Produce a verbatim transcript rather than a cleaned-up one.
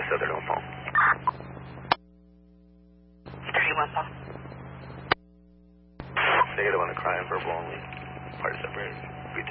Southern on phone. thirty-one phone. Negative on the crying, verbal only. Part separated. B